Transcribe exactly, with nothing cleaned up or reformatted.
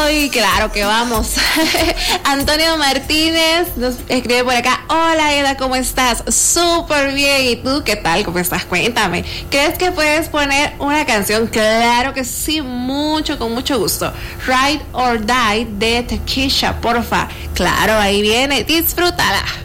hoy, claro que vamos. Antonio Martínez nos escribe por acá: hola Eda, ¿cómo estás? Súper bien. ¿Y tú qué tal? ¿Cómo estás? Cuéntame. ¿Crees que puedes poner una canción? Claro que sí, mucho, con mucho gusto. Ride or Die de Takesha, porfa. Claro, ahí viene, disfrútala.